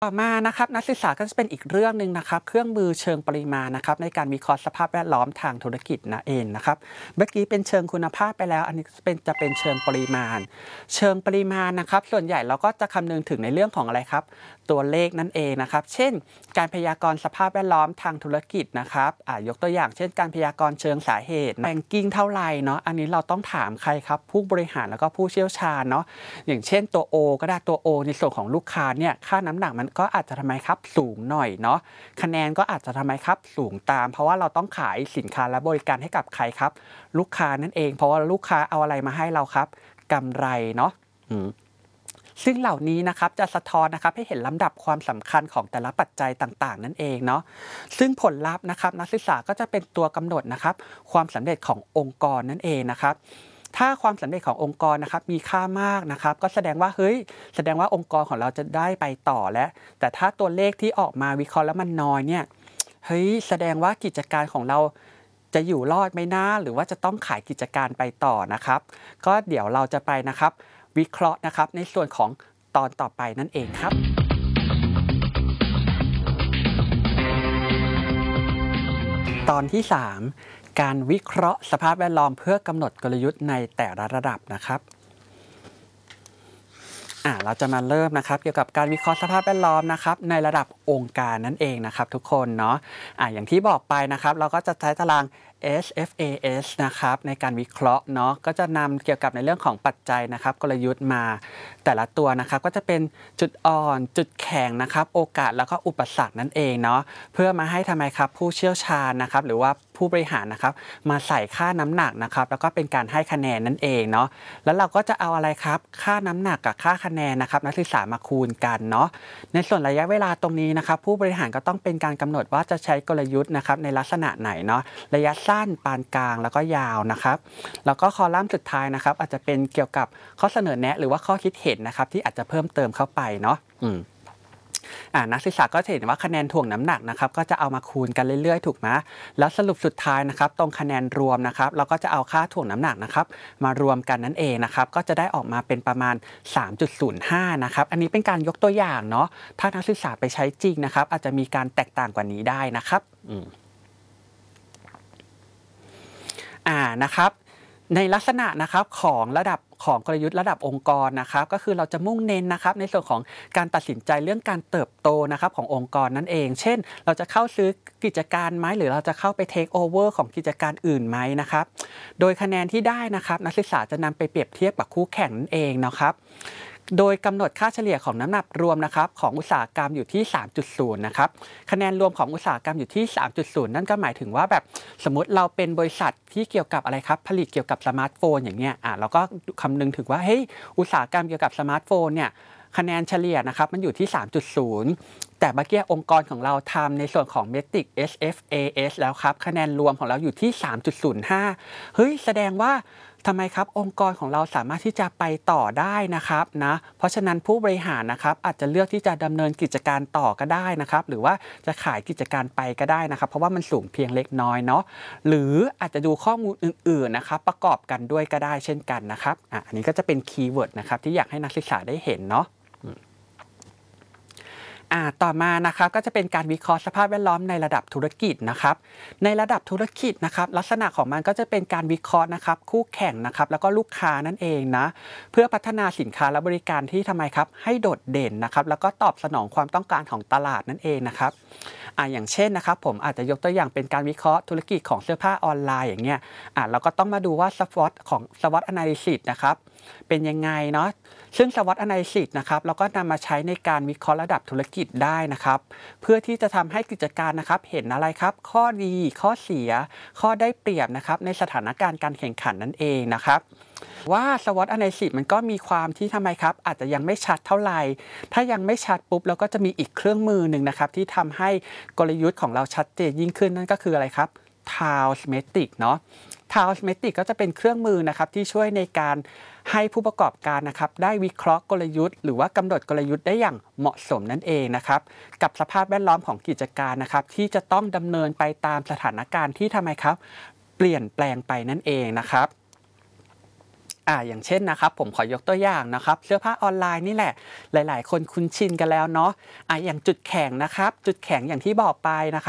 ต่อมานะครับนักศึกษาก็จะเป็นอีกเรื่องหนึ่งนะครับเครื่องมือเชิงปริมาณนะครับในการวิเคราะห์สภาพแวดล้อมทางธุรกิจนะเองนะครับเมื่อกี้เป็นเชิงคุณภาพไปแล้วอันนี้จะเป็นเชิงปริมาณนะครับส่วนใหญ่เราก็จะคำนึงถึงในเรื่องของอะไรครับตัวเลขนั่นเองนะครับเช่นการพยากรณ์สภาพแวดล้อมทางธุรกิจนะครับยกตัวอย่างเช่นการพยากรณ์เชิงสาเหตุแรงกิ้งเท่าไหร่เนาะอันนี้เราต้องถามใครครับผู้บริหารแล้วก็ผู้เชี่ยวชาญเนาะอย่างเช่นตัว O ก็ได้ตัว O ในส่วนของลูกค้าเนี่ยค่าน้ำหนักมันก็อาจจะทำไมครับสูงหน่อยเนาะคะแนนก็อาจจะทำไมครับสูงตามเพราะว่าเราต้องขายสินค้าและบริการให้กับใครครับลูกค้านั่นเองเพราะว่าลูกค้าเอาอะไรมาให้เราครับกำไรเนาะซึ่งเหล่านี้นะครับจะสะท้อนนะครับให้เห็นลำดับความสำคัญของแต่ละปัจจัยต่างๆนั่นเองเนาะซึ่งผลลัพธ์นะครับนักศึกษาก็จะเป็นตัวกำหนดนะครับความสำเร็จขององค์กรนั่นเองนะครับถ้าความสำเร็จขององค์กรนะครับมีค่ามากนะครับก็แสดงว่าองค์กรของเราจะได้ไปต่อแล้วแต่ถ้าตัวเลขที่ออกมาวิเคราะห์แล้วมันน้อยเนี่ยแสดงว่ากิจการของเราจะอยู่รอดไหมนะหรือว่าจะต้องขายกิจการไปต่อนะครับก็เดี๋ยวเราจะไปนะครับวิเคราะห์นะครับในส่วนของตอนต่อไปนั่นเองครับตอนที่ 3การวิเคราะห์สภาพแวดล้อมเพื่อกำหนดกลยุทธ์ในแต่ละระดับนะครับเราจะมาเริ่มนะครับเกี่ยวกับการวิเคราะห์สภาพแวดล้อมนะครับในระดับองค์การนั่นเองนะครับทุกคนเนาะอย่างที่บอกไปนะครับเราก็จะใช้ตาราง SFAS นะครับในการวิเคราะห์เนาะก็จะนำเกี่ยวกับในเรื่องของปัจจัยนะครับกลยุทธ์มาแต่ละตัวนะครับก็จะเป็นจุดอ่อนจุดแข็งนะครับโอกาสแล้วก็อุปสรรคนั่นเองเนาะเพื่อมาให้ทำไมครับผู้เชี่ยวชาญนะครับหรือว่าผู้บริหารนะครับมาใส่ค่าน้ำหนักนะครับแล้วก็เป็นการให้คะแนนนั่นเองเนาะแล้วเราก็จะเอาอะไรครับค่าน้ำหนักกับค่าคะแนนนะครับนักศึกษามาคูณกันเนาะในส่วนระยะเวลาตรงนี้นะครับผู้บริหารก็ต้องเป็นการกำหนดว่าจะใช้กลยุทธ์นะครับในลักษณะไหนเนาะระยะสั้นปานกลางแล้วก็ยาวนะครับแล้วก็คอลัมน์สุดท้ายนะครับอาจจะเป็นเกี่ยวกับข้อเสนอแนะหรือว่าข้อคิดเห็นนะครับที่อาจจะเพิ่มเติมเข้าไปเนาะนักศึกษาก็จะเห็นว่าคะแนนถ่วงน้ำหนักนะครับก็จะเอามาคูณกันเรื่อยๆถูกไหมแล้วสรุปสุดท้ายนะครับตรงคะแนนรวมนะครับเราก็จะเอาค่าถ่วงน้ำหนักนะครับมารวมกันนั่นเองนะครับก็จะได้ออกมาเป็นประมาณ 3.05 นะครับอันนี้เป็นการยกตัวอย่างเนาะถ้านักศึกษาไปใช้จริงนะครับอาจจะมีการแตกต่างกว่านี้ได้นะครับนะครับในลักษณะนะครับของระดับของกลยุทธ์ระดับองค์กรนะครับก็คือเราจะมุ่งเน้นนะครับในส่วนของการตัดสินใจเรื่องการเติบโตนะครับขององค์กรนั่นเองเช่นเราจะเข้าซื้อกิจการไหมหรือเราจะเข้าไปเทคโอเวอร์ของกิจการอื่นไหมนะครับโดยคะแนนที่ได้นะครับนักศึกษาจะนำไปเปรียบเทียบกับคู่แข่งนั่นเองนะครับโดยกำหนดค่าเฉลี่ยของน้ำหนักรวมนะครับของอุตสาหกรรมอยู่ที่ 3.0 นะครับคะแนนรวมของอุตสาหกรรมอยู่ที่ 3.0 นั่นก็หมายถึงว่าแบบสมมติเราเป็นบริษัทที่เกี่ยวกับอะไรครับผลิตเกี่ยวกับสมาร์ทโฟนอย่างเงี้ยเราก็คำนึงถึงว่าอุตสาหกรรมเกี่ยวกับสมาร์ทโฟนเนี่ยคะแนนเฉลี่ยนะครับมันอยู่ที่ 3.0 แต่เมื่อกี้องค์กรของเราทำในส่วนของ Metric SFAS แล้วครับคะแนนรวมของเราอยู่ที่ 3.05 แสดงว่าทำไมครับองค์กรของเราสามารถที่จะไปต่อได้นะครับนะเพราะฉะนั้นผู้บริหารนะครับอาจจะเลือกที่จะดำเนินกิจการต่อก็ได้นะครับหรือว่าจะขายกิจการไปก็ได้นะครับเพราะว่ามันสูงเพียงเล็กน้อยเนาะหรืออาจจะดูข้อมูลอื่นๆนะครับประกอบกันด้วยก็ได้เช่นกันนะครับอันนี้ก็จะเป็นคีย์เวิร์ดนะครับที่อยากให้นักศึกษาได้เห็นเนาะต่อมานะครับก็จะเป็นการวิเคราะห์สภาพแวดล้อมในระดับธุรกิจนะครับในระดับธุรกิจนะครับลักษณะของมันก็จะเป็นการวิเคราะห์นะครับคู่แข่งนะครับแล้วก็ลูกค้านั่นเองนะเพื่อพัฒนาสินค้าและบริการที่ทำไมครับให้โดดเด่นนะครับแล้วก็ตอบสนองความต้องการของตลาดนั่นเองนะครับอย่างเช่นนะครับผมอาจจะยกตัวอย่างเป็นการวิเคราะห์ธุรกิจของเสื้อผ้าออนไลน์อย่างเงี้ยเราก็ต้องมาดูว่าSWOT analysis นะครับเป็นยังไงเนาะซึ่ง SWOT analysis นะครับเราก็นำมาใช้ในการวิเคราะห์ระดับธุรกิจได้นะครับเพื่อที่จะทำให้กิจการนะครับเห็นอะไรครับข้อดีข้อเสียข้อได้เปรียบนะครับในสถานการณ์การแข่งขันนั่นเองนะครับว่า SWOT analysis มันก็มีความที่ทำไมครับอาจจะยังไม่ชัดเท่าไหร่ถ้ายังไม่ชัดปุ๊บเราก็จะมีอีกเครื่องมือหนึ่งนะครับที่ทำให้กลยุทธ์ของเราชัดเจนยิ่งขึ้นนั่นก็คืออะไรครับ Taos Metric เนาะ Taos Metric ก็จะเป็นเครื่องมือนะครับที่ช่วยในการให้ผู้ประกอบการนะครับได้วิเคราะห์กลยุทธ์หรือว่ากำหนดกลยุทธ์ได้อย่างเหมาะสมนั่นเองนะครับกับสภาพแวดล้อมของกิจการนะครับที่จะต้องดำเนินไปตามสถานการณ์ที่ทำไมครับเปลี่ยนแปลงไปนั่นเองนะครับอย่างเช่นนะครับผมขอยกตัวอย่างนะครับเสื้อผ้าออนไลน์นี่แหละหลายๆคนคุ้นชินกันแล้วเนาะอย่างจุดแข็งนะครับจุดแข็งอย่างที่บอกไปนะครับ